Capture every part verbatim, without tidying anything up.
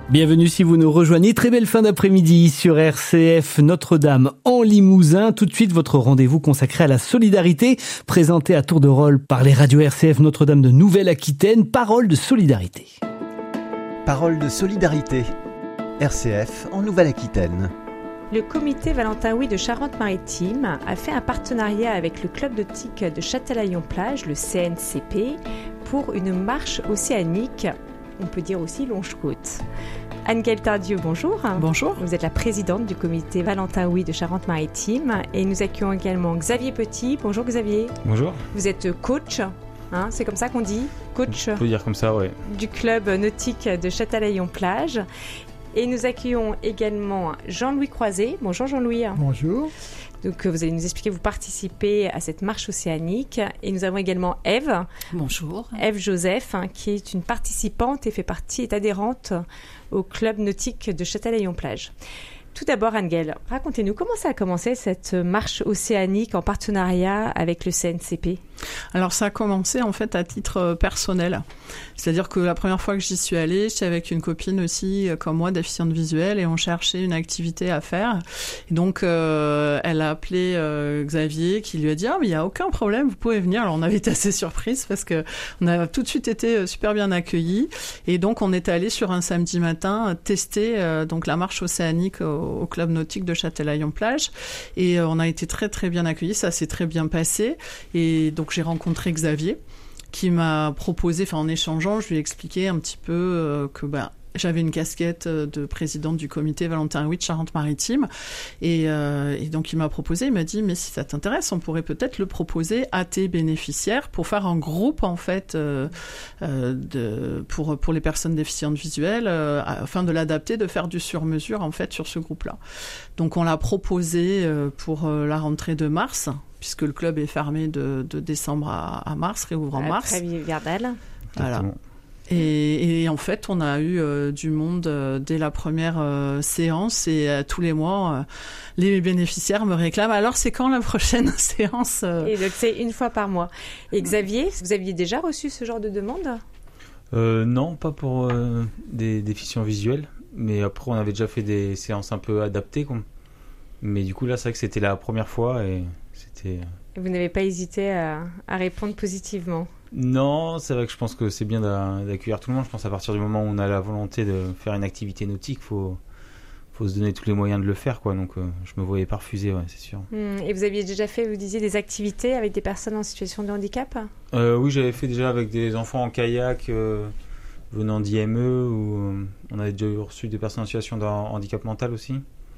Bienvenue si vous nous rejoignez. Très belle fin d'après-midi sur R C F Notre-Dame en Limousin. Tout de suite, votre rendez-vous consacré à la solidarité, présenté à tour de rôle par les radios R C F Notre-Dame de Nouvelle-Aquitaine. Parole de solidarité. Parole de solidarité. R C F en Nouvelle-Aquitaine. Le comité Valentin Houy de Charente-Maritime a fait un partenariat avec le club nautique de Châtelaillon-Plage, le C N C P, pour une marche océanique, on peut dire aussi longe-côte. Anne-Gaëlle Tardieu, bonjour. Bonjour. Vous êtes la présidente du comité Valentin Houy de Charente-Maritime et nous accueillons également Xavier Petit. Bonjour Xavier. Bonjour. Vous êtes coach, hein, c'est comme ça qu'on dit, coach. On peut dire comme ça, ouais. Du club nautique de Châtelaillon-Plage. Et nous accueillons également Jean-Louis Croiset. Bonjour Jean-Louis. Bonjour. Donc vous allez nous expliquer, vous participez à cette marche océanique. Et nous avons également Ève. Bonjour. Ève Joseph, hein, qui est une participante et fait partie, est adhérente au club nautique de Châtelaillon-Plage. Tout d'abord, Anne-Gaëlle, racontez-nous comment ça a commencé cette marche océanique en partenariat avec le C N C P ? Alors ça a commencé en fait à titre personnel. C'est-à-dire que la première fois que j'y suis allée, j'étais avec une copine aussi comme moi, déficiente visuelle, et on cherchait une activité à faire. Et donc euh, elle a appelé euh, Xavier qui lui a dit « Ah mais il n'y a aucun problème, vous pouvez venir ». Alors on avait été assez surprise parce que on a tout de suite été super bien accueillis. Et donc on est allé sur un samedi matin tester euh, donc la marche océanique au, au club nautique de Châtelaillon-Plage. Et euh, on a été très très bien accueillis, ça s'est très bien passé. Et donc j'ai rencontré Xavier qui m'a proposé, enfin en échangeant, je lui ai expliqué un petit peu euh, que ben, j'avais une casquette de présidente du comité Valentin Houy de Charente-Maritime et, euh, et donc il m'a proposé, il m'a dit mais si ça t'intéresse, on pourrait peut-être le proposer à tes bénéficiaires pour faire un groupe en fait euh, euh, de, pour, pour les personnes déficientes visuelles euh, afin de l'adapter, de faire du sur-mesure en fait sur ce groupe-là. Donc on l'a proposé euh, pour euh, la rentrée de mars, puisque le club est fermé de, de décembre à, à mars, réouvre en mars. Très hivernale. Voilà. Et, et en fait, on a eu euh, du monde euh, dès la première euh, séance et euh, tous les mois, euh, les bénéficiaires me réclament. Alors, c'est quand la prochaine séance euh... Et donc, c'est une fois par mois. Et Xavier, vous aviez déjà reçu ce genre de demande ? euh, Non, pas pour euh, des déficients visuels. Mais après, on avait déjà fait des séances un peu adaptées. Quoi. Mais du coup, là, c'est vrai que c'était la première fois et c'était... Vous n'avez pas hésité à, à répondre positivement ? Non, c'est vrai que je pense que c'est bien d'accueillir tout le monde. Je pense à partir du moment où on a la volonté de faire une activité nautique, il faut, faut se donner tous les moyens de le faire, quoi. Donc, euh, je me voyais pas refuser, ouais, c'est sûr. Mmh. Et vous aviez déjà fait, vous disiez, des activités avec des personnes en situation de handicap ? euh, Oui, j'avais fait déjà avec des enfants en kayak euh, venant d'I M E, ou euh, on avait déjà reçu des personnes en situation de handicap mental aussi.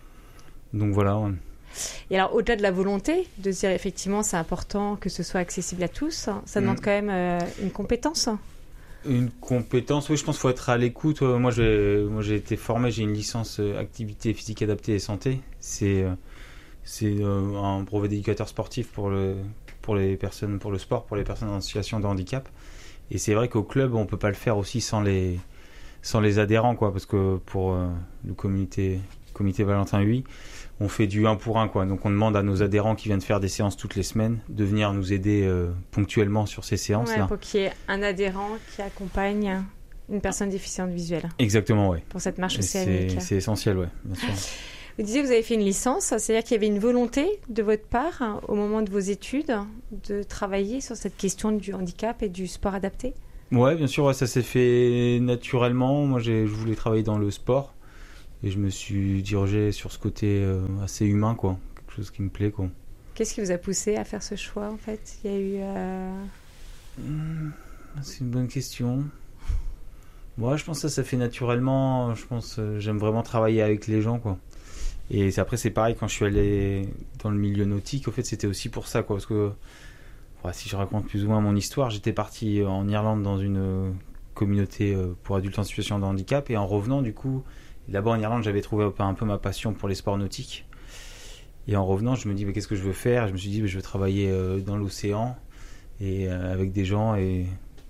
Donc voilà, ouais. Et alors, au-delà de la volonté de se dire effectivement c'est important que ce soit accessible à tous, ça demande mmh. quand même euh, une compétence. Une compétence, oui, je pense qu'il faut être à l'écoute. Moi, j'ai, moi, j'ai été formé, j'ai une licence euh, activité physique adaptée et santé. C'est, euh, c'est euh, un brevet d'éducateur sportif pour, le, pour les personnes, pour le sport, pour les personnes en situation de handicap. Et c'est vrai qu'au club, on ne peut pas le faire aussi sans les, sans les adhérents, quoi, parce que pour euh, le comité, comité Valentin Houy, on fait du un pour un, quoi. Donc on demande à nos adhérents qui viennent faire des séances toutes les semaines de venir nous aider euh, ponctuellement sur ces séances-là. Ouais, pour qu'il y ait un adhérent qui accompagne une personne déficiente visuelle. Exactement, oui. Pour cette marche océanique. C'est, c'est essentiel, oui, bien sûr. Vous disiez que vous avez fait une licence, c'est-à-dire qu'il y avait une volonté de votre part, hein, au moment de vos études, de travailler sur cette question du handicap et du sport adapté ? Oui, bien sûr, ouais, ça s'est fait naturellement. Moi, j'ai, je voulais travailler dans le sport. Et je me suis dirigé sur ce côté euh, assez humain, quoi. Quelque chose qui me plaît, quoi. Qu'est-ce qui vous a poussé à faire ce choix, en fait ? Il y a eu... Euh... Mmh, c'est une bonne question. Moi, je pense que ça, ça fait naturellement. Je pense euh, j'aime vraiment travailler avec les gens, quoi. Et après, c'est pareil, quand je suis allé dans le milieu nautique, au fait, c'était aussi pour ça, quoi. Parce que, ouais, si je raconte plus ou moins mon histoire, j'étais parti en Irlande dans une euh, communauté euh, pour adultes en situation de handicap. Et en revenant, du coup... Là-bas en Irlande, j'avais trouvé un peu ma passion pour les sports nautiques. Et en revenant, je me dis, mais qu'est-ce que je veux faire ? Je me suis dit, mais je veux travailler euh, dans l'océan et euh, avec des gens et,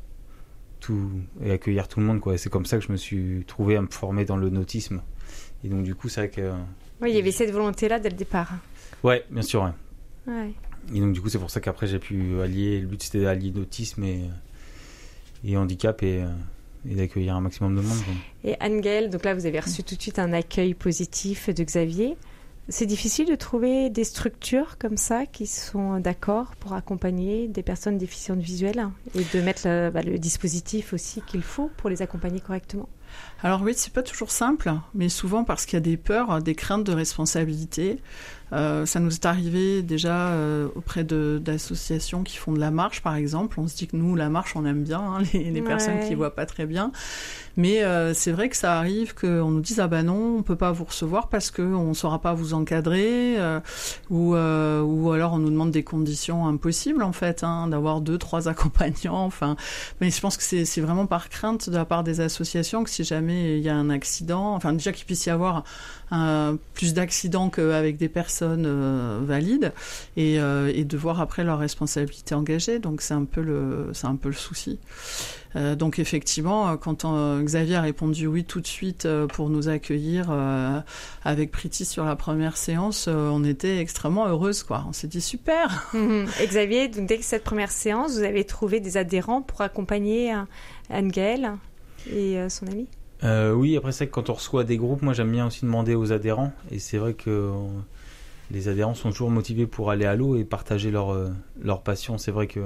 tout, et accueillir tout le monde, quoi. Et c'est comme ça que je me suis trouvé à me former dans le nautisme. Et donc, du coup, c'est vrai que... Euh, oui, il y avait cette volonté-là dès le départ. Ouais, bien sûr, ouais. Ouais. Et donc, du coup, c'est pour ça qu'après, j'ai pu allier... Le but, c'était d'allier nautisme et, et handicap et... et d'accueillir un maximum de monde. Quoi. Et Anne-Gaëlle, donc là vous avez reçu tout de suite un accueil positif de Xavier. C'est difficile de trouver des structures comme ça qui sont d'accord pour accompagner des personnes déficientes visuelles et de mettre le, bah, le dispositif aussi qu'il faut pour les accompagner correctement. Alors oui, c'est pas toujours simple, mais souvent parce qu'il y a des peurs, des craintes de responsabilité. Euh, ça nous est arrivé déjà euh, auprès de, d'associations qui font de la marche, par exemple. On se dit que nous, la marche, on aime bien, hein, les, les ouais. personnes qui voient pas très bien. Mais euh, c'est vrai que ça arrive qu'on nous dise « Ah ben non, on peut pas vous recevoir parce qu'on saura pas vous encadrer. Euh, » ou, euh, ou alors on nous demande des conditions impossibles, en fait, hein, d'avoir deux, trois accompagnants. Enfin, mais je pense que c'est, c'est vraiment par crainte de la part des associations que si jamais il y a un accident, enfin déjà qu'il puisse y avoir un, plus d'accidents qu'avec des personnes euh, valides et, euh, et de voir après leur responsabilité engagée. Donc c'est un peu le, c'est un peu le souci. Euh, donc effectivement, quand on, Xavier a répondu oui tout de suite euh, pour nous accueillir euh, avec Priti sur la première séance, euh, on était extrêmement heureuses, quoi. On s'est dit super. Mmh. Et Xavier, donc dès que cette première séance, vous avez trouvé des adhérents pour accompagner Anne-Gaëlle et euh, son ami? Euh, oui, après c'est que quand on reçoit des groupes, moi j'aime bien aussi demander aux adhérents, et c'est vrai que euh, les adhérents sont toujours motivés pour aller à l'eau et partager leur, euh, leur passion. C'est vrai que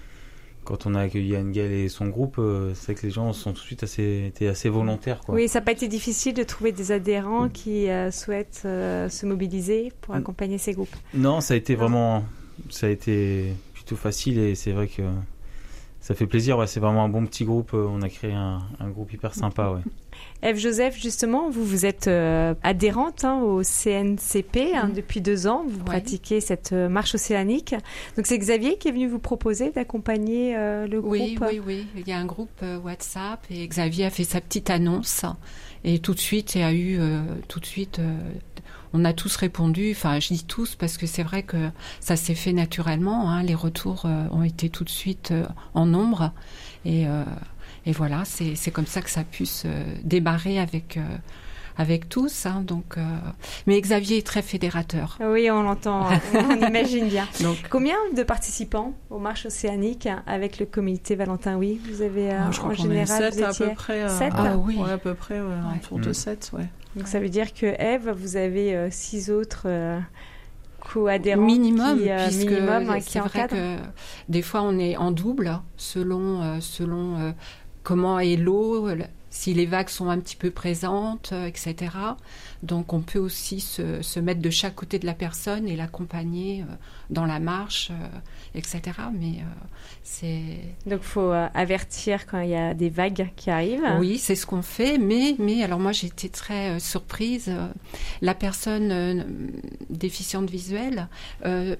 quand on a accueilli Anne-Gaëlle et son groupe, euh, c'est vrai que les gens sont tout de suite assez, étaient assez volontaires, quoi. Oui, ça n'a pas été difficile de trouver des adhérents qui euh, souhaitent euh, se mobiliser pour accompagner ces groupes? Non, ça a été vraiment, ça a été plutôt facile, et c'est vrai que ça fait plaisir. Ouais, c'est vraiment un bon petit groupe. On a créé un, un groupe hyper sympa. Ouais. Ève Joseph, justement, vous, vous êtes euh, adhérente hein, au C N C P hein, mmh. depuis deux ans. Vous ouais. pratiquez cette euh, marche océanique. Donc, c'est Xavier qui est venu vous proposer d'accompagner euh, le groupe? Oui, oui, oui. Il y a un groupe euh, WhatsApp et Xavier a fait sa petite annonce. Et tout de suite, il y a eu... Euh, tout de suite... Euh, on a tous répondu, enfin je dis tous parce que c'est vrai que ça s'est fait naturellement, hein, les retours euh, ont été tout de suite euh, en nombre et, euh, et voilà, c'est, c'est comme ça que ça a pu se démarrer avec, euh, avec tous. Hein, donc, euh... Mais Xavier est très fédérateur. Oui, on l'entend, on imagine bien. Donc, combien de participants aux marches océaniques avec le comité Valentin Oui, vous avez euh, oh, je crois en général sept à peu près. Euh... sept Ah oui, ouais, à peu près, ouais, ouais. Autour mmh. de sept, ouais. Donc ça veut dire que Ève, vous avez euh, six autres euh, co-adhérents minimum, qui, euh, puisque minimum, hein, c'est qui vrai que des fois on est en double selon euh, selon euh, comment est l'eau, si les vagues sont un petit peu présentes, euh, et cetera. Donc on peut aussi se, se mettre de chaque côté de la personne et l'accompagner euh, dans la marche, euh, et cetera. Mais euh, c'est... Donc il faut euh, avertir quand il y a des vagues qui arrivent. Oui, c'est ce qu'on fait. Mais, mais alors moi j'étais très euh, surprise. Euh, la personne euh, déficiente visuelle euh,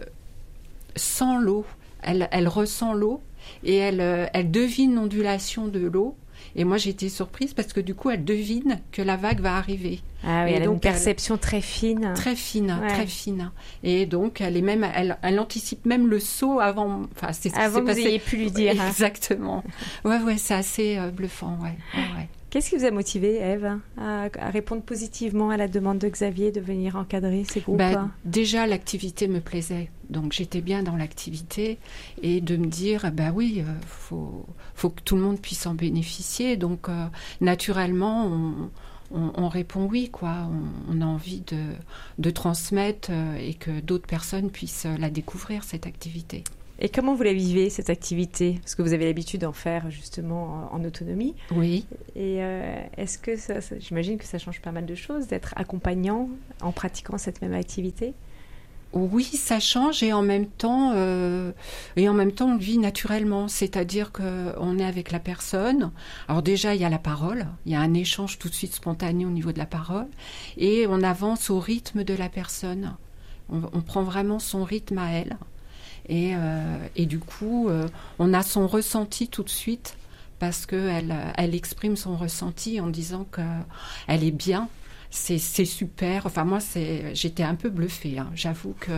sent l'eau. Elle, elle ressent l'eau et elle, euh, elle devine l'ondulation de l'eau. Et moi, j'ai été surprise parce que du coup, elle devine que la vague va arriver. Ah oui, et elle donc, a une perception elle, très fine. Très fine, ouais. très fine. Et donc, elle est même, elle, elle anticipe même le saut avant. Enfin, c'est ce avant qui s'est que passé. vous ayez pu lui dire. Exactement. Ouais, ouais, c'est assez euh, bluffant, ouais. ouais, ouais. Qu'est-ce qui vous a motivé, Ève, à, à répondre positivement à la demande de Xavier de venir encadrer ces groupes? Bah, déjà, l'activité me plaisait. Donc, j'étais bien dans l'activité. Et de me dire, bah oui, il euh, faut, faut que tout le monde puisse en bénéficier. Donc, euh, naturellement, on, on, on répond oui, quoi. On, on a envie de, de transmettre euh, et que d'autres personnes puissent la découvrir, cette activité. Et comment vous la vivez, cette activité? Parce que vous avez l'habitude d'en faire justement en, en autonomie. Oui. Et euh, est-ce que ça, ça, j'imagine que ça change pas mal de choses d'être accompagnant en pratiquant cette même activité? Oui, ça change et en même temps, euh, et en même temps, on le vit naturellement. C'est-à-dire qu'on est avec la personne. Alors déjà, il y a la parole. Il y a un échange tout de suite spontané au niveau de la parole. Et on avance au rythme de la personne. On, on prend vraiment son rythme à elle. Et, euh, et du coup, euh, on a son ressenti tout de suite parce qu'elle elle exprime son ressenti en disant qu'elle est bien, c'est, c'est super. Enfin, moi, c'est, j'étais un peu bluffée. Hein. J'avoue que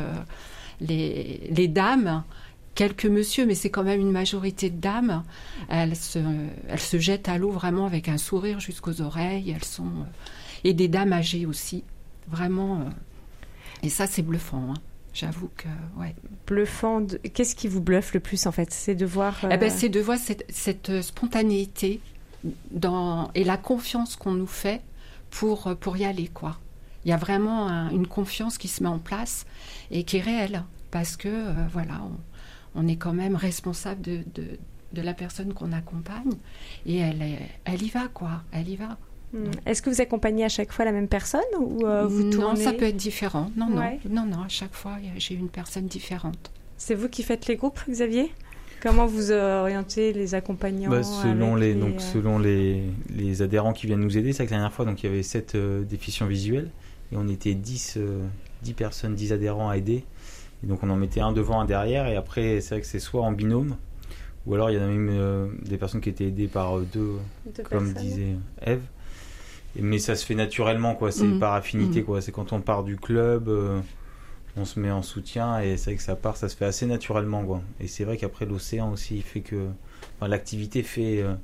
les, les dames, quelques messieurs, mais c'est quand même une majorité de dames, elles se, elles se jettent à l'eau vraiment avec un sourire jusqu'aux oreilles. Elles sont, et des dames âgées aussi, vraiment. Et ça, c'est bluffant, hein. J'avoue que, ouais. Bluffant. De... Qu'est-ce qui vous bluffe le plus, en fait? C'est de voir... Euh... Eh ben, c'est de voir cette, cette spontanéité dans, et la confiance qu'on nous fait pour, pour y aller, quoi. Il y a vraiment un, une confiance qui se met en place et qui est réelle, parce que, euh, voilà, on, on est quand même responsable de, de, de la personne qu'on accompagne, et elle, est, elle y va, quoi, elle y va. Mmh. Est-ce que vous accompagnez à chaque fois la même personne ou euh, vous tournez... Non, ça peut être différent. Non, ouais. non, non, non, à chaque fois, j'ai une personne différente. C'est vous qui faites les groupes, Xavier ? Comment vous orientez les accompagnants bah, selon les, les donc, euh... selon les, les adhérents qui viennent nous aider, c'est vrai que la dernière fois, donc, il y avait sept euh, déficients visuels et on était dix, euh, dix personnes, dix adhérents à aider. Et donc on en mettait un devant, un derrière, et après c'est vrai que c'est soit en binôme, ou alors il y en a même euh, des personnes qui étaient aidées par euh, deux, deux, comme personnes. Disait Eve. Et, mais ça se fait naturellement, quoi. C'est mmh. par affinité, mmh. quoi. C'est quand on part du club... Euh, on se met en soutien et c'est vrai que ça part, ça se fait assez naturellement, quoi. Et c'est vrai qu'après l'océan aussi, il fait que enfin, l'activité fait euh,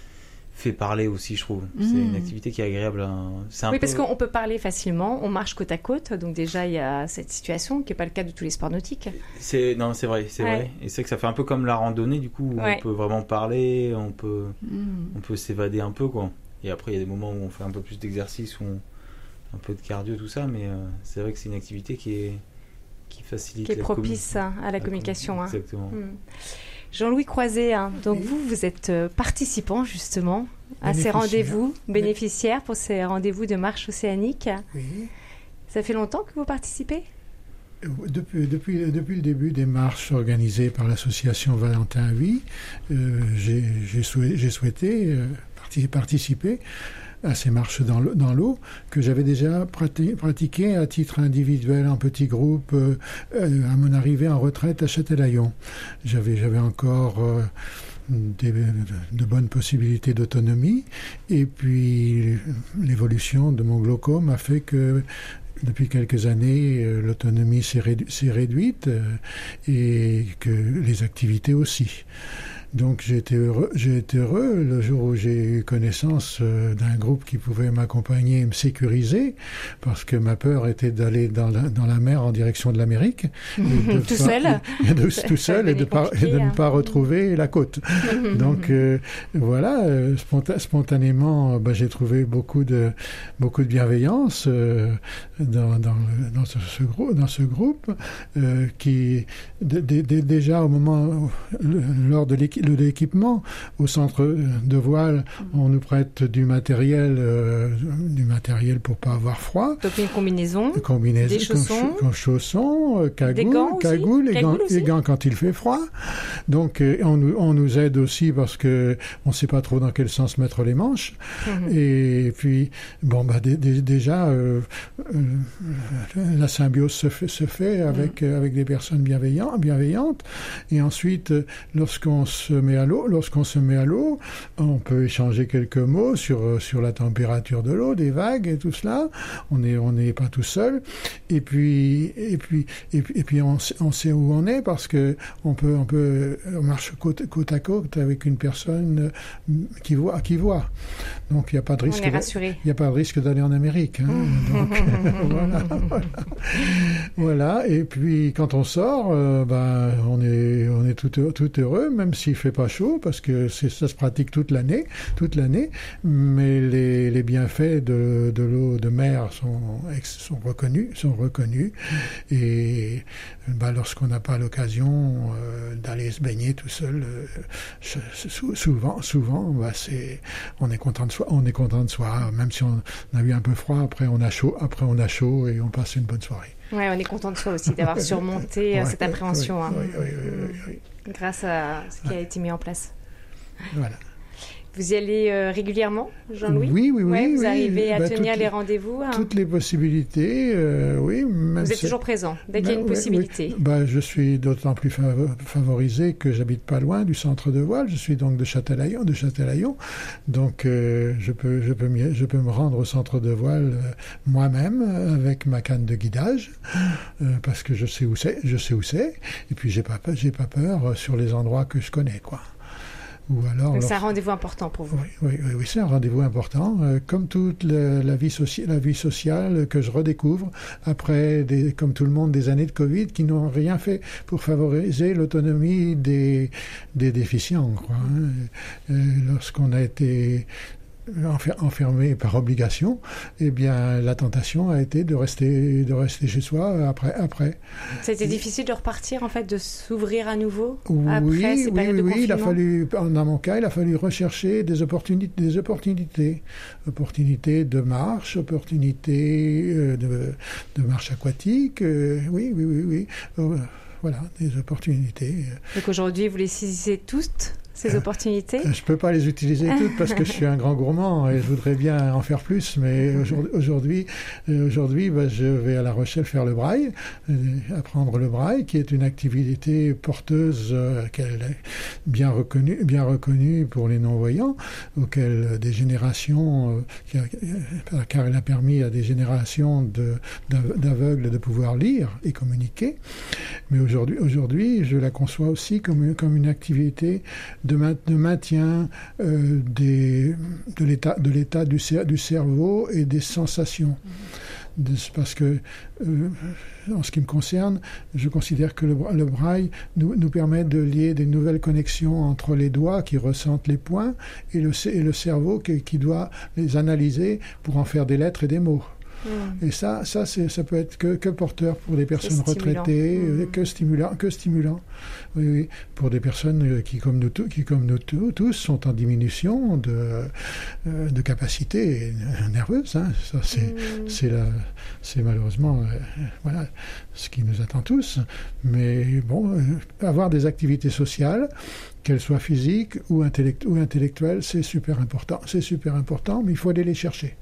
fait parler aussi, je trouve. Mmh. C'est une activité qui est agréable. Hein. C'est un oui, peu... parce qu'on peut parler facilement. On marche côte à côte, donc déjà il y a cette situation qui n'est pas le cas de tous les sports nautiques. C'est non, c'est vrai, c'est ouais. vrai. Et c'est que ça fait un peu comme la randonnée, du coup, où ouais. on peut vraiment parler, on peut mmh. on peut s'évader un peu, quoi. Et après il y a des moments où on fait un peu plus d'exercice, où on... un peu de cardio, tout ça, mais euh, c'est vrai que c'est une activité qui est qui facilite qui est la propice commun... à la, la communication. Com... Hein. Exactement. Hum. Jean-Louis Croiset, hein, donc oui. vous, vous êtes participant justement à ces rendez-vous, bénéficiaire pour ces rendez-vous de marche océanique. Oui. Ça fait longtemps que vous participez ? Depuis, depuis, depuis le début des marches organisées par l'association Valentin Huy, euh, j'ai, j'ai, souhaité, j'ai souhaité euh, participer à ces marches dans l'eau, dans l'eau que j'avais déjà prati- pratiqué à titre individuel en petit groupe euh, à mon arrivée en retraite à Châtelaillon. J'avais, j'avais encore euh, des, de, de bonnes possibilités d'autonomie et puis l'évolution de mon glaucome a fait que depuis quelques années, euh, l'autonomie s'est, rédu- s'est réduite euh, et que les activités aussi. Donc j'ai été heureux, j'ai été heureux le jour où j'ai eu connaissance euh, d'un groupe qui pouvait m'accompagner et me sécuriser, parce que ma peur était d'aller dans la, dans la mer en direction de l'Amérique. Mmh, tout, seul. Et de, tout seul et de, par, et de ne pas retrouver la côte. Donc euh, voilà, euh, sponta- spontanément, bah, j'ai trouvé beaucoup de, beaucoup de bienveillance euh, dans, dans, dans, ce, ce groupe, dans ce groupe euh, qui, d- d- d- déjà au moment, le, lors de l'équipe, de l'équipement au centre de voile, on nous prête du matériel, euh, du matériel pour pas avoir froid. Donc une combinaison, combinaison des chaussons, con, chaussons, cagoule, cagoule et, gants, et gants quand il fait froid. Donc euh, on, nous, on nous aide aussi parce que on sait pas trop dans quel sens mettre les manches. Mm-hmm. Et puis bon bah d- d- déjà euh, euh, la symbiose se fait, se fait avec mm. euh, avec des personnes bienveillantes, bienveillantes. Et ensuite, lorsqu'on se met à l'eau, lorsqu'on se met à l'eau, on peut échanger quelques mots sur sur la température de l'eau, des vagues et tout cela. On est on n'est pas tout seul. Et puis et puis et puis, et puis on, on sait où on est parce que on peut on peut on marche côte côte à côte avec une personne qui voit qui voit. Donc il n'y a pas de risque. On est rassuré. Il n'y a pas de risque d'aller en Amérique. Hein. Donc voilà, voilà. Voilà. Et puis quand on sort, euh, ben on est on est tout tout heureux, même s'il fait pas chaud, parce que c'est, ça se pratique toute l'année, toute l'année. Mais les, les bienfaits de, de l'eau de mer sont, sont reconnus, sont reconnus. Et bah, lorsqu'on n'a pas l'occasion euh, d'aller se baigner tout seul, euh, souvent, souvent, bah, c'est, on est content de soi, on est content de soi, même si on a eu un peu froid. Après, on a chaud, après on a chaud et on passe une bonne soirée. Ouais, on est content de soi aussi d'avoir surmonté ouais, cette appréhension. Oui, hein. oui, oui, oui, oui, oui. Grâce à ce qui a été mis en place. Voilà. Vous y allez euh, régulièrement, Jean-Louis ? Oui, oui, oui. Ouais, vous oui. arrivez à bah, tenir les les, rendez-vous hein. Toutes les possibilités, euh, oui. Même vous êtes c'est... toujours présent, dès bah, qu'il y a une oui, possibilité. Oui. Bah, je suis d'autant plus favorisé que j'habite pas loin du centre de voile. Je suis donc de Châtelaillon, de Châtelaillon. Donc, euh, je peux, je peux, m'y, je peux me rendre au centre de voile euh, moi-même avec ma canne de guidage euh, parce que je sais où c'est, je sais où c'est. Et puis, j'ai pas, j'ai pas peur sur les endroits que je connais, quoi. ou alors... Donc c'est un rendez-vous important pour vous. Oui, oui, oui, oui, c'est un rendez-vous important. Euh, comme toute la, la, vie soci... la vie sociale que je redécouvre après, des, comme tout le monde, des années de Covid qui n'ont rien fait pour favoriser l'autonomie des, des déficients, quoi, hein. Euh, lorsqu'on a été enfermé par obligation, eh bien la tentation a été de rester de rester chez soi après après. C'était difficile de repartir en fait, de s'ouvrir à nouveau oui, après ces oui, périodes oui, de oui, confinement. il a fallu, dans mon cas, il a fallu rechercher des opportunités, des opportunités, opportunités de marche, opportunités euh, de, de marche aquatique, euh, oui, oui, oui, oui, euh, voilà, des opportunités. Donc aujourd'hui, vous les saisissez toutes ces opportunités? Je ne peux pas les utiliser toutes parce que je suis un grand gourmand et je voudrais bien en faire plus, mais aujourd'hui, aujourd'hui bah, je vais à La Rochelle faire le braille, apprendre le braille, qui est une activité porteuse euh, bien reconnue, bien reconnue pour les non-voyants, auquel des générations, euh, car elle a permis à des générations de, d'aveugles de pouvoir lire et communiquer. Mais aujourd'hui, aujourd'hui, je la conçois aussi comme, comme une activité de, ma, de maintien euh, des, de l'état, de l'état du, cer- du cerveau et des sensations. De, parce que, euh, en ce qui me concerne, je considère que le, le braille nous, nous permet de lier des nouvelles connexions entre les doigts qui ressentent les points et le, et le cerveau qui, qui doit les analyser pour en faire des lettres et des mots. Mmh. Et ça, ça, c'est, ça peut être que, que porteur pour des personnes retraitées, mmh. que stimulant, que stimulant. Oui, oui, pour des personnes qui, comme nous, qui, comme nous tous, sont en diminution de, de capacité nerveuse. Hein. Ça, c'est, mmh. c'est, la, c'est malheureusement, euh, voilà, ce qui nous attend tous. Mais bon, euh, avoir des activités sociales, qu'elles soient physiques ou, intellect- ou intellectuelles, c'est super important. C'est super important, mais il faut aller les chercher.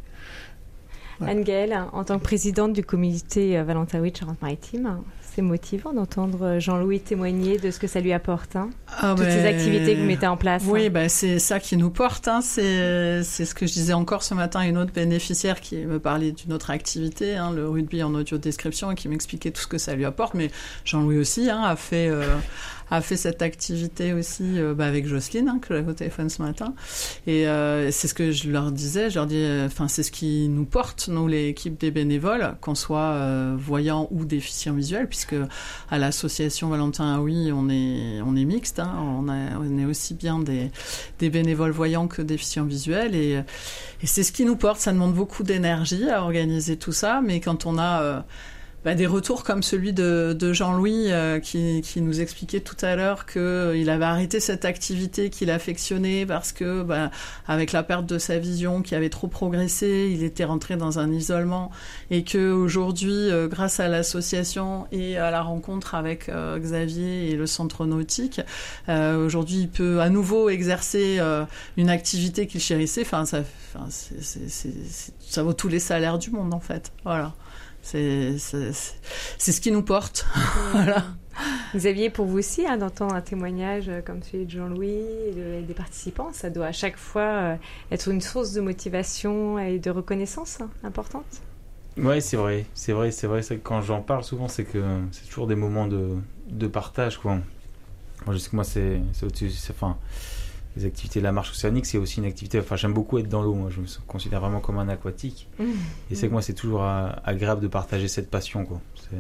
Ouais. Anne-Gaëlle, en tant que présidente du comité Valentin Huit Charente-Maritime, c'est motivant d'entendre Jean-Louis témoigner de ce que ça lui apporte, hein, ah toutes ben, ces activités que vous mettez en place. Oui, hein. ben c'est ça qui nous porte. Hein, c'est, c'est ce que je disais encore ce matin à une autre bénéficiaire qui me parlait d'une autre activité, hein, le rugby en audio-description, et qui m'expliquait tout ce que ça lui apporte. Mais Jean-Louis aussi hein, a fait... Euh, a fait cette activité aussi euh, bah, avec Jocelyne, hein, que j'avais au téléphone ce matin. Et euh, c'est ce que je leur disais, je leur dis, enfin, euh, c'est ce qui nous porte, nous, l'équipe des bénévoles, qu'on soit euh, voyants ou déficients visuels, puisque à l'association Valentin Haoui, on est, on est mixte, hein, on, a, on est aussi bien des, des bénévoles voyants que déficients visuels. Et, et c'est ce qui nous porte, ça demande beaucoup d'énergie à organiser tout ça, mais quand on a... Euh, Bah, des retours comme celui de, de Jean-Louis euh, qui, qui nous expliquait tout à l'heure qu'il euh, avait arrêté cette activité qu'il affectionnait parce que, bah, avec la perte de sa vision qui avait trop progressé, il était rentré dans un isolement et qu'aujourd'hui, euh, grâce à l'association et à la rencontre avec euh, Xavier et le centre nautique, euh, aujourd'hui, il peut à nouveau exercer euh, une activité qu'il chérissait. Enfin, ça, enfin, c'est, c'est, c'est, c'est, ça vaut tous les salaires du monde, en fait. Voilà. C'est, c'est, c'est ce qui nous porte. Voilà. Xavier, pour vous aussi, hein, d'entendre un témoignage comme celui de Jean-Louis et, de, et des participants, ça doit à chaque fois euh, être une source de motivation et de reconnaissance hein, importante. Oui, c'est vrai. C'est vrai, c'est vrai. C'est que quand j'en parle souvent, c'est que c'est toujours des moments de, de partage, quoi. Moi, je sais que moi, c'est, c'est au-dessus. C'est, enfin, les activités de la marche océanique, c'est aussi une activité... Enfin, j'aime beaucoup être dans l'eau. Moi, je me considère vraiment comme un aquatique. Mmh. Et c'est que moi, c'est toujours euh, agréable de partager cette passion, quoi. C'est...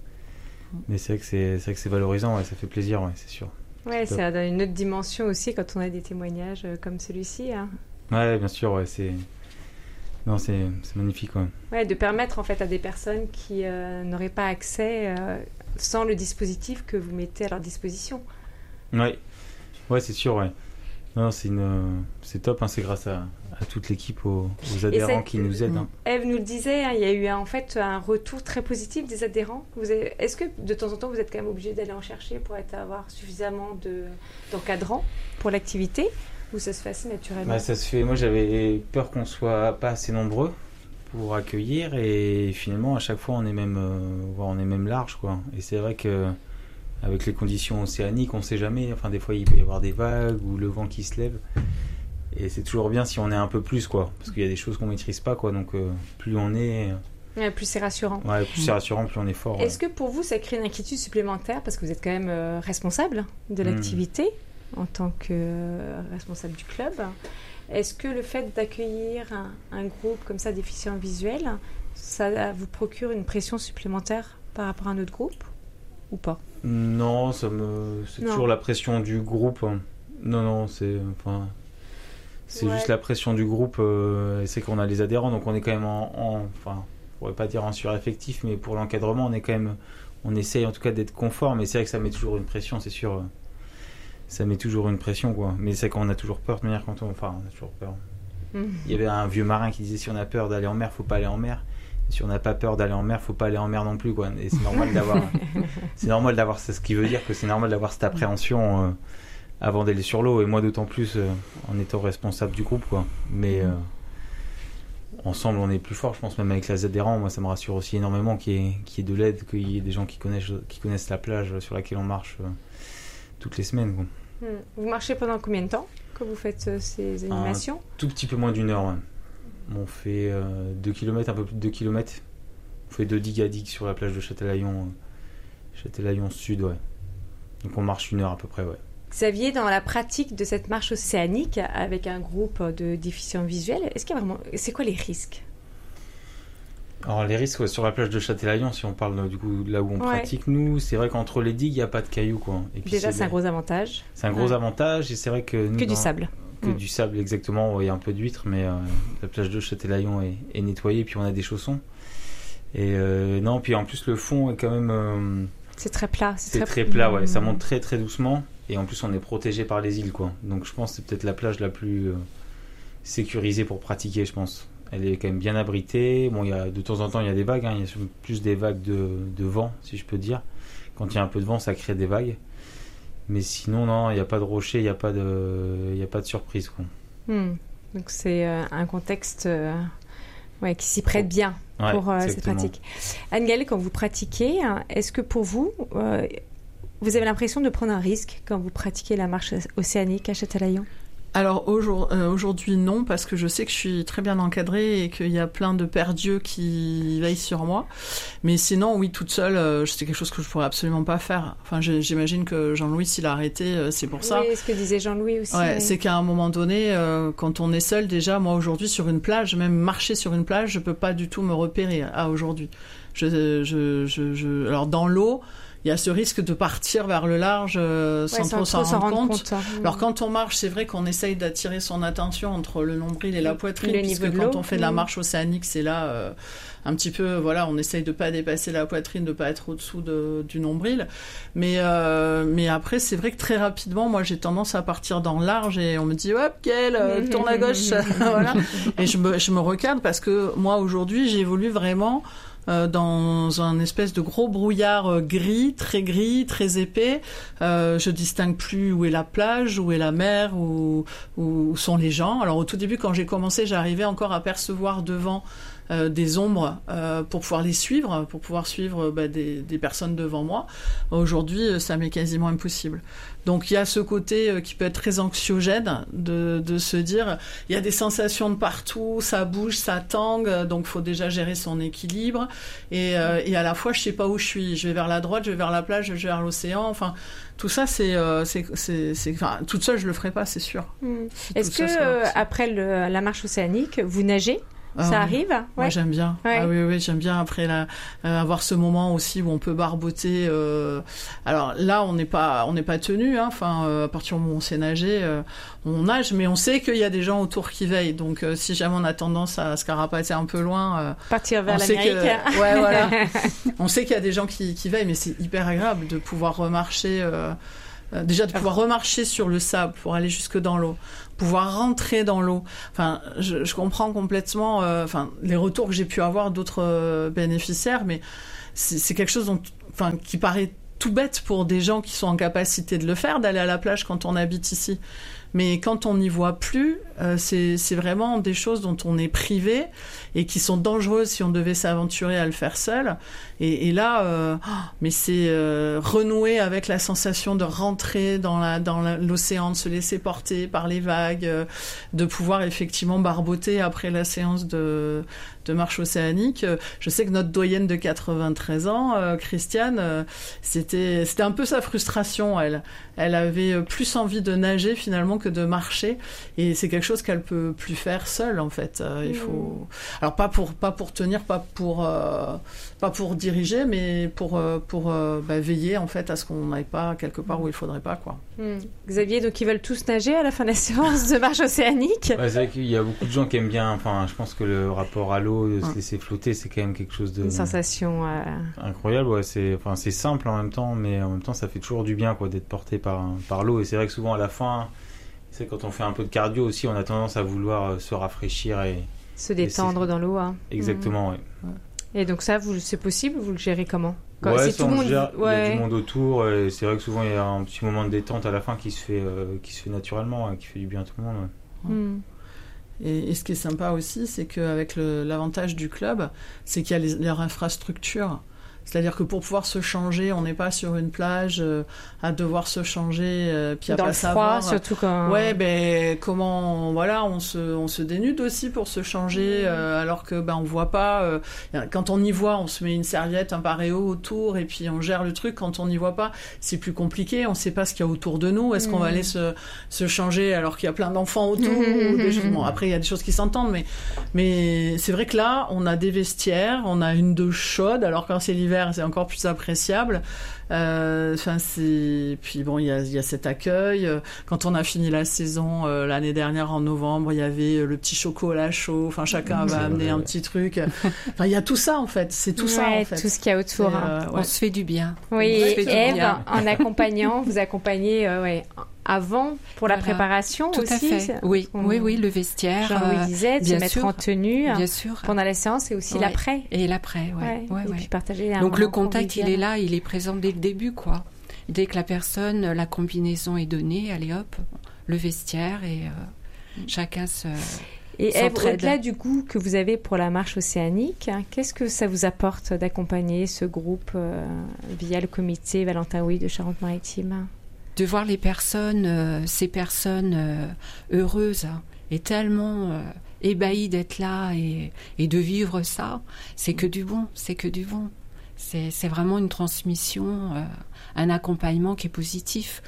Mais c'est vrai que c'est, c'est, vrai que c'est valorisant, ouais, ça fait plaisir, ouais, c'est sûr. Ouais, c'est ça donne une autre dimension aussi quand on a des témoignages comme celui-ci. Hein. Ouais, bien sûr, ouais, c'est... Non, c'est, c'est magnifique, ouais. Ouais, de permettre en fait à des personnes qui euh, n'auraient pas accès euh, sans le dispositif que vous mettez à leur disposition. Ouais, ouais, c'est sûr, ouais. Non, c'est, une, c'est top, hein, c'est grâce à, à toute l'équipe, aux, aux adhérents cette, qui nous aident. Hein. Eve nous le disait, hein, il y a eu en fait un retour très positif des adhérents. Vous avez, est-ce que de temps en temps vous êtes quand même obligé d'aller en chercher pour être, avoir suffisamment de, d'encadrants pour l'activité ou ça se fait assez naturellement? Bah, ça se fait. Moi, j'avais peur qu'on soit pas assez nombreux pour accueillir et finalement, à chaque fois, on est même, euh, on est même large, quoi. Et c'est vrai que avec les conditions océaniques, on ne sait jamais. Enfin, des fois, il peut y avoir des vagues ou le vent qui se lève. Et c'est toujours bien si on est un peu plus, quoi. Parce qu'il y a des choses qu'on ne maîtrise pas, quoi. Donc, euh, plus on est... Ouais, plus c'est rassurant. Ouais, plus c'est rassurant, plus on est fort. Est-ce ouais. que pour vous, ça crée une inquiétude supplémentaire parce que vous êtes quand même euh, responsable de l'activité mmh. en tant que responsable du club. Est-ce que le fait d'accueillir un, un groupe comme ça déficient visuel, ça vous procure une pression supplémentaire par rapport à un autre groupe ou pas? Non, ça me... c'est non. toujours la pression du groupe. Non, non, c'est... Enfin... C'est ouais. juste la pression du groupe, euh, c'est qu'on a les adhérents, donc on est quand même en, en enfin, on pourrait pas dire en sureffectif, mais pour l'encadrement, on est quand même, on essaye en tout cas d'être conforme, mais c'est vrai que ça met toujours une pression, c'est sûr, euh, ça met toujours une pression, quoi. Mais c'est qu'on a toujours peur de manière quand on, enfin, on a toujours peur. Mmh. Il y avait un vieux marin qui disait si on a peur d'aller en mer, faut pas aller en mer. Et si on n'a pas peur d'aller en mer, faut pas aller en mer non plus, quoi. Et c'est normal d'avoir, c'est normal d'avoir, c'est ce qui veut dire que c'est normal d'avoir cette appréhension. Euh, avant d'aller sur l'eau, et moi d'autant plus euh, en étant responsable du groupe, quoi. Mais euh, ensemble on est plus fort, je pense, même avec les adhérents. Moi ça me rassure aussi énormément qu'il y ait, qu'il y ait de l'aide, qu'il y ait des gens qui connaissent, qui connaissent la plage sur laquelle on marche euh, toutes les semaines, quoi. Vous marchez pendant combien de temps que vous faites euh, ces animations? Un tout petit peu moins d'une heure, ouais. On fait euh, deux kilomètres, un peu plus de deux kilomètres. On fait deux digues à digues sur la plage de Châtelaillon, euh, Châtelaillon Sud, ouais. Donc on marche une heure à peu près, ouais. Xavier, dans la pratique de cette marche océanique avec un groupe de déficients visuels, est-ce qu'il y a vraiment... c'est quoi les risques? Alors les risques, ouais, sur la plage de Châtelaillon, si on parle du coup là où on ouais. pratique, nous, c'est vrai qu'entre les digues, il n'y a pas de cailloux, quoi. Et puis déjà, c'est, c'est un gros avantage. C'est un gros ouais. avantage, et c'est vrai que... Nous, que dans... du sable. Que mmh. du sable, exactement. Il y a un peu d'huîtres, mais euh, la plage de Châtelaillon est, est nettoyée, puis on a des chaussons. Et euh, non, puis en plus, le fond est quand même... Euh... C'est très plat. C'est, c'est très, très plat, ouais. Mmh. Ça monte très très doucement. Et en plus, on est protégé par les îles, quoi. Donc, je pense que c'est peut-être la plage la plus euh, sécurisée pour pratiquer, je pense. Elle est quand même bien abritée. Bon, il y a, de temps en temps, il y a des vagues. Hein. Il y a plus des vagues de, de vent, si je peux dire. Quand il y a un peu de vent, ça crée des vagues. Mais sinon, non, il n'y a pas de rochers, il n'y a pas de, il n'y a pas de surprise, quoi. Mmh. Donc, c'est euh, un contexte euh, ouais, qui s'y prête bien ouais, pour euh, cette pratique. Anne-Gaëlle, quand vous pratiquez, est-ce que pour vous... Euh, vous avez l'impression de prendre un risque quand vous pratiquez la marche océanique à Châtelaillon? Alors aujourd'hui non, parce que je sais que je suis très bien encadrée et qu'il y a plein de pères dieux qui veillent sur moi. Mais sinon, oui, toute seule, euh, c'est quelque chose que je pourrais absolument pas faire. Enfin, j'imagine que Jean-Louis, s'il a arrêté, euh, c'est pour ça. Oui, ce que disait Jean-Louis aussi. Ouais, oui. C'est qu'à un moment donné, euh, quand on est seul, déjà, moi aujourd'hui sur une plage, même marcher sur une plage, je peux pas du tout me repérer à aujourd'hui. Je, je, je, je... Alors dans l'eau, il y a ce risque de partir vers le large euh, sans, ouais, trop sans trop s'en rendre compte. compte. Alors quand on marche, c'est vrai qu'on essaye d'attirer son attention entre le nombril et la poitrine, le puisque quand on fait de la marche océanique, c'est là euh, un petit peu, voilà, on essaye de pas dépasser la poitrine, de pas être au-dessous de, du nombril. Mais euh, mais après, c'est vrai que très rapidement, moi, j'ai tendance à partir dans le large et on me dit, hop, Gaëlle, euh, tourne à gauche, voilà. Et je me je me recadre parce que moi aujourd'hui, j'évolue vraiment. Euh, dans un espèce de gros brouillard euh, gris, très gris, très épais. Euh, je distingue plus où est la plage, où est la mer, où, où sont les gens. Alors au tout début, quand j'ai commencé, j'arrivais encore à percevoir devant euh, des ombres euh, pour pouvoir les suivre, pour pouvoir suivre bah, des, des personnes devant moi. Aujourd'hui, ça m'est quasiment impossible. Donc il y a ce côté euh, qui peut être très anxiogène de, de se dire il y a des sensations de partout, ça bouge, ça tangue, donc il faut déjà gérer son équilibre et, euh, et à la fois je sais pas où je suis, je vais vers la droite, je vais vers la plage, je vais vers l'océan, enfin tout ça c'est, euh, c'est, c'est, c'est enfin toute seule je le ferai pas, c'est sûr. Mmh. Est-ce que euh, après le, la marche océanique vous nagez? Ça euh, arrive? Ouais. Moi j'aime bien. Ouais. Ah oui oui j'aime bien après la, euh, avoir ce moment aussi où on peut barboter. Euh... Alors là on n'est pas on n'est pas tenu. Hein. Enfin euh, à partir du moment où on sait nager, euh, on nage, mais on sait qu'il y a des gens autour qui veillent. Donc euh, si jamais on a tendance à se carapater un peu loin, euh, partir vers l'Amérique. Que... Ouais voilà. On sait qu'il y a des gens qui, qui veillent, mais c'est hyper agréable de pouvoir remarcher. Euh... Euh, déjà de pouvoir remarcher sur le sable pour aller jusque dans l'eau, pouvoir rentrer dans l'eau. Enfin, je, je comprends complètement euh, enfin, les retours que j'ai pu avoir d'autres euh, bénéficiaires, mais c'est, c'est quelque chose dont, enfin, qui paraît tout bête pour des gens qui sont en capacité de le faire, d'aller à la plage quand on habite ici. mais quand on n'y voit plus, euh, c'est, c'est vraiment des choses dont on est privé et qui sont dangereuses si on devait s'aventurer à le faire seul. Et, et là, euh, mais c'est euh, renouer avec la sensation de rentrer dans, la, dans la, l'océan, de se laisser porter par les vagues, euh, de pouvoir effectivement barboter après la séance de, de marche océanique. Je sais que notre doyenne de quatre-vingt-treize ans, euh, Christiane, euh, c'était, c'était un peu sa frustration, elle. Elle avait plus envie de nager finalement que de marcher. Et c'est quelque chose qu'elle peut plus faire seule, en fait. Euh, il faut... Alors, pas pour, pas pour tenir, pas pour, euh, pas pour diriger, mais pour, euh, pour euh, bah, veiller, en fait, à ce qu'on n'aille pas quelque part où il faudrait pas, quoi. Mmh. Xavier, donc ils veulent tous nager à la fin de la séance de marche océanique. Ouais, c'est vrai qu'il y a beaucoup de gens qui aiment bien, enfin, je pense que le rapport à l'eau, de se Ouais. laisser flotter, c'est quand même quelque chose de... Une sensation... Euh... incroyable, ouais, c'est, enfin, c'est simple en même temps, mais en même temps, ça fait toujours du bien, quoi, d'être porté par, par l'eau. Et c'est vrai que souvent, à la fin, c'est quand on fait un peu de cardio aussi, on a tendance à vouloir se rafraîchir et... Se détendre dans l'eau. Hein. Exactement, mmh. ouais. Et donc ça, vous, c'est possible, vous le gérez comment? Quand ouais, c'est ça, tout on le monde... gère, ouais. il y a du monde autour, et c'est vrai que souvent, il y a un petit moment de détente à la fin qui se fait, euh, qui se fait naturellement, hein, qui fait du bien à tout le monde. Ouais. Mmh. Et, et ce qui est sympa aussi, c'est qu'avec le, l'avantage du club, c'est qu'il y a les, leur infrastructure. C'est-à-dire que pour pouvoir se changer, on n'est pas sur une plage euh, à devoir se changer, euh, puis à dans pas le froid, savoir. surtout quand. Ouais, ben comment, voilà, on se, on se dénude aussi pour se changer, euh, alors que ben on voit pas. Euh, quand on y voit, on se met une serviette, un paréo autour, et puis on gère le truc. Quand on n'y voit pas, c'est plus compliqué. On sait pas ce qu'il y a autour de nous. Est-ce mmh. qu'on va aller se, se changer alors qu'il y a plein d'enfants autour ou des choses... Bon, après il y a des choses qui s'entendent, mais, mais c'est vrai que là, on a des vestiaires, on a une douche chaude, alors quand c'est l'hiver, c'est encore plus appréciable. Euh, enfin, c'est... Puis bon, il y a, y a cet accueil. Quand on a fini la saison euh, l'année dernière en novembre, il y avait le petit chocolat chaud. Enfin, chacun va amener un petit truc. Enfin, il y a tout ça en fait. C'est tout ouais, ça en fait. Tout ce qu'il y a autour. Euh, ouais. On se fait du bien. Oui, et Ève, bien. en accompagnant, vous accompagnez euh, ouais, avant pour la voilà. préparation tout aussi. Tout à fait. Oui, on... oui, oui, le vestiaire. Jean-Louis euh, disait, de se mettre sûr. en tenue. Bien sûr. Pendant la séance et aussi ouais. l'après. Et l'après, ouais. ouais. ouais, et ouais. puis partager un Donc le contact, convivial. il est là, il est présent dès le début, quoi. Dès que la personne, la combinaison est donnée, allez hop, le vestiaire et euh, chacun se. Et Ève, au-delà du goût que vous avez pour la marche océanique, hein, qu'est-ce que ça vous apporte d'accompagner ce groupe euh, via le comité Valentin Houy de Charente-Maritime? De voir les personnes, euh, ces personnes euh, heureuses hein, et tellement euh, ébahies d'être là et, et de vivre ça, c'est que du bon, c'est que du bon. C'est, c'est vraiment une transmission, euh, un accompagnement qui est positif.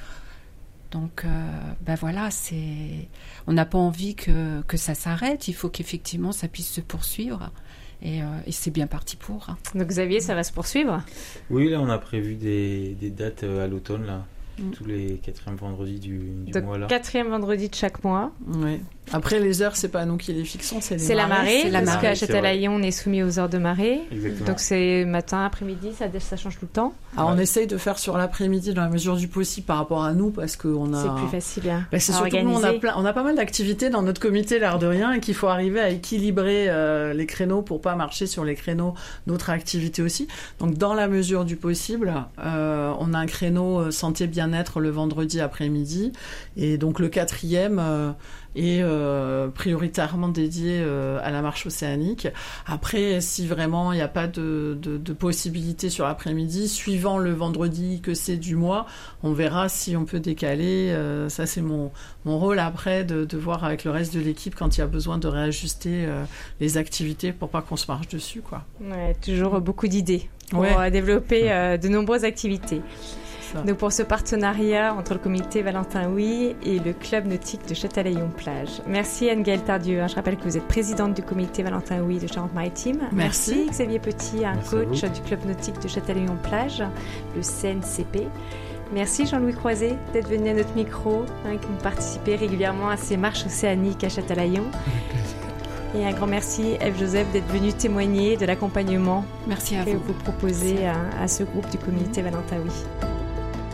Donc, euh, ben voilà, c'est... on n'a pas envie que, que ça s'arrête. Il faut qu'effectivement, ça puisse se poursuivre. Et, euh, et c'est bien parti pour. Hein. Donc Xavier, ça va se poursuivre? Oui, là, on a prévu des, des dates à l'automne, là. Mm. Tous les quatrièmes vendredis du, du Donc, mois, là. Quatrième vendredi de chaque mois. Oui. Après, les heures, c'est pas nous qui les fixons, c'est les C'est la marée, c'est la parce marée, qu'à Châtelaillon, on est soumis aux heures de marée. Exactement. Donc c'est matin, après-midi, ça, ça change tout le temps. Alors, ouais. on essaye de faire sur l'après-midi dans la mesure du possible par rapport à nous, parce qu'on a... C'est plus facile hein, bah, c'est à surtout organiser. nous, on a, plein, on a pas mal d'activités dans notre comité, l'air de rien, et qu'il faut arriver à équilibrer euh, les créneaux pour pas marcher sur les créneaux d'autres activités aussi. Donc, dans la mesure du possible, euh, on a un créneau santé bien-être le vendredi après-midi, et donc le quatrième... Euh, et euh, prioritairement dédié euh, à la marche océanique. Après, si vraiment il n'y a pas de, de, de possibilité sur l'après-midi, suivant le vendredi que c'est du mois, on verra si on peut décaler. Euh, ça, c'est mon, mon rôle après, de, de voir avec le reste de l'équipe quand il y a besoin de réajuster euh, les activités pour pas qu'on se marche dessus, quoi. Ouais, toujours beaucoup d'idées pour ouais. développer euh, de nombreuses activités. Donc pour ce partenariat entre le comité Valentin Houy et le club nautique de Châtelaillon-Plage. Merci Anne-Gaëlle Tardieu. Je rappelle que vous êtes présidente du comité Valentin Houy de Charente-Maritime. Merci. Merci Xavier Petit, un Merci coach du club nautique de Châtelaillon-Plage, le C N C P. Merci Jean-Louis Croiset d'être venu à notre micro, hein, qui participez régulièrement à ces marches océaniques à Châtelaillon. Et un grand merci Ève Joseph d'être venue témoigner de l'accompagnement merci à que vous. vous proposez à, à ce groupe du comité Valentin Houy.